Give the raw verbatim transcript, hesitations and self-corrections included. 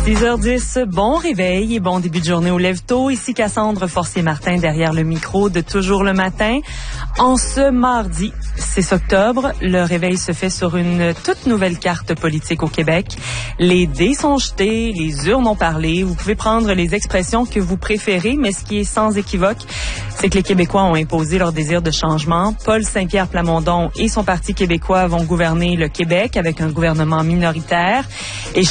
six heures dix, bon réveil et bon début de journée au lève-tôt. Ici Cassandre Forcier-Martin derrière le micro de Toujours le matin. En ce mardi six octobre, le réveil se fait sur une toute nouvelle carte politique au Québec. Les dés sont jetés, les urnes ont parlé. Vous pouvez prendre les expressions que vous préférez, mais ce qui est sans équivoque, c'est que les Québécois ont imposé leur désir de changement. Paul Saint-Pierre Plamondon et son Parti québécois vont gouverner le Québec avec un gouvernement minoritaire. Et